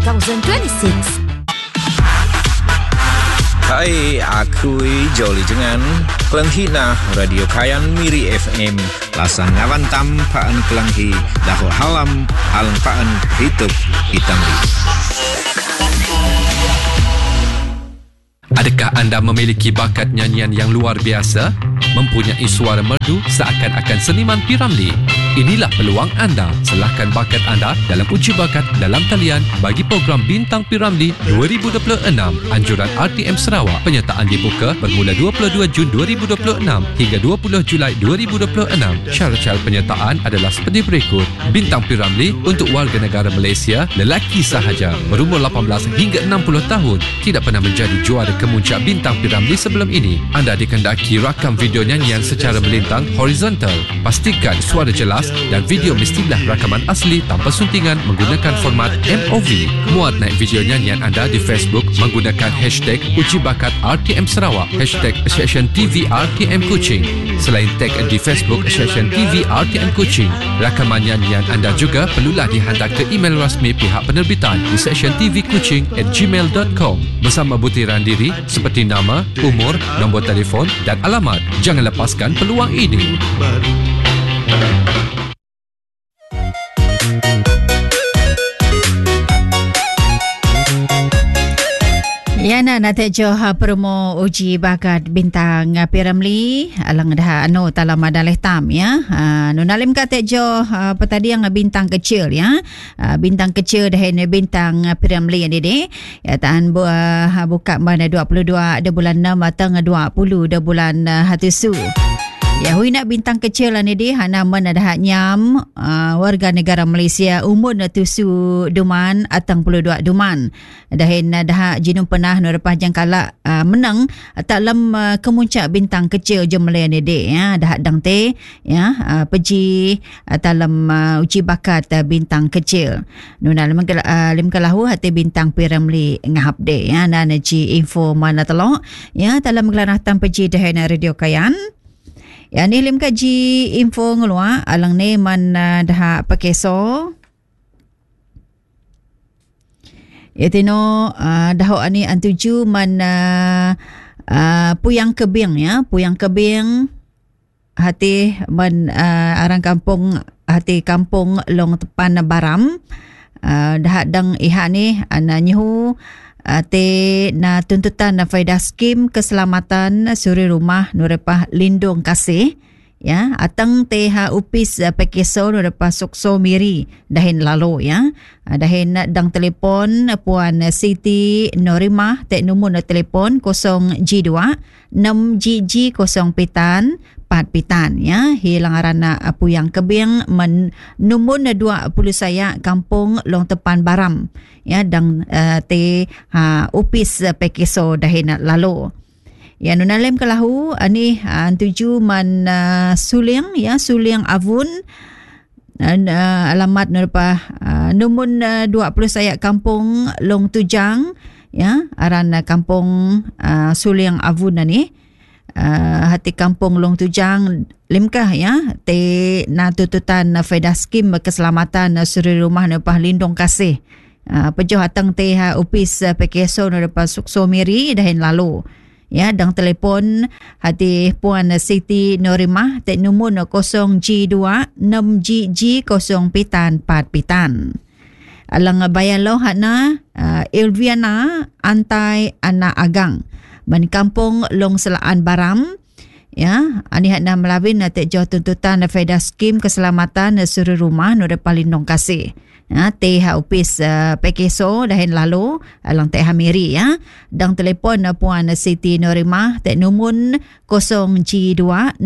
2026. Hai, aku Jolly Jengan. Kelenghi na Radio Kayan Miri FM. Lasang ngawantam paan kelenghi. Dahul halam alang paan hidup hitam di. Adakah anda memiliki bakat nyanyian yang luar biasa? Mempunyai suara merdu seakan-akan seniman P. Ramlee? Inilah peluang anda. Selahkan bakat anda dalam uji bakat dalam talian bagi program Bintang P. Ramlee 2026 anjuran RTM Sarawak. Penyertaan dibuka bermula 22 Jun 2026 hingga 20 Julai 2026. Syarat-syarat penyertaan adalah seperti berikut. Bintang P. Ramlee untuk warga negara Malaysia, lelaki sahaja, berumur 18 hingga 60 tahun, tidak pernah menjadi juara kemuncak Bintang P. Ramlee sebelum ini. Anda dikendaki rakam video nyanyian secara melintang horizontal. Pastikan suara jelas dan video mestilah rakaman asli tanpa suntingan menggunakan format MOV. Muat naik video nyanyian anda di Facebook menggunakan hashtag Uji Bakat RTM Sarawak, hashtag Session TV RTM Kuching. Selain tag di Facebook Session TV RTM Kuching, rakaman nyanyian anda juga perlulah dihantar ke email rasmi pihak penerbitan di sessiontv.kuching@gmail.com bersama butiran diri seperti nama, umur, nombor telefon dan alamat. Jangan lepaskan peluang ini. Yana natajo promo uji bakat Bintang P. Ramlee alang dah talam madaleh tam ya. Nunalim katajo petadi yang bintang kecil ya. Bintang kecil dah Bintang P. Ramlee dede. Ya tahan buka mana 22 de bulan 6 atau 20 de bulan Hatisu. Ya, hui nak bintang kecil lah ni dia. Hana mana dah nyam warga negara Malaysia umur na tusu duman atang 22 duman. Dahin dah jinum pernah lepas jangkala menang dalam kemuncak bintang kecil jumlah ni dia. Ya, dah dang te ya pergi dalam uji bakat bintang kecil. Nuna lim kalahu hati Bintang P. Ramlee ngahap de ya. Nana ji info mana telok ya dalam gelaratan pergi dahin Radio Kayan. Ya ni lim kaji info ngelua alang ni man dah pakeso. Ya tino dah ani antuju man Puyang Kebing ya, Puyang Kebing hati man arang kampung hati kampung Long Tepan Baram. Dah dang iha ni ana nyihu te na tuntutan na faedah skim keselamatan suri rumah nurepah lindung kasih ya atang te ha upis pekeso nurepah sukso miri dahin lalu ya dahin dang telefon puan Siti Norimah te nombor na telefon 0G2 6GG 0 pitan 4 pitan ya hilang arana Puyang Kebing nombor na 20 saya kampung Long Tepan Baram ya dang te upis pekeso dahin lalu ya nunalem kelahu ani tuju man Suliang ya Suliang Avun alamat nerpa nombor 20 saya kampung Long Tujang ya arana kampung Suliang Avun ni hati kampung Long Tujang limkah ya te na tututan faedah skim keselamatan suri rumah nepah lindung kasih pejoh hatang te ha upis pekeso nepah sukso miri dahin lalu ya dang telefon hati puan Siti Norimah te nombor 0G2 6GG 0 pitan 4 pitan alang bayan lo hatna Ilviana Antai Anak Agang ban kampung Long Selaan Baram ya ani hak nam lawin te jo tuntutan faedah skim keselamatan suri rumah no depa lindung kasih ya te ha upis pekeso dahin lalu alang te hamiri ya dang telefon puan Siti Norimah te nombor 0G2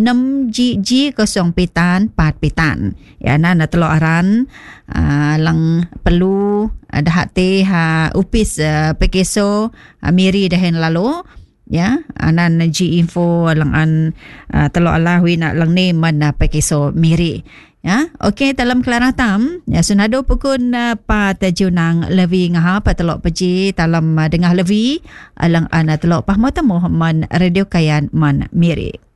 6GG 0 pitan 4 pitan ya na telo aran lang perlu dah te ha upis pekeso miri dahin lalu ya anan ji info lang an telo alawi nak lang ni man pekeso miri ya okey dalam kelaratam ya sunado pukun pa tajunang levi ngaha pa telok peji dalam dengah levi alang ana telok pahmata Muhammad Radio Kayan man miri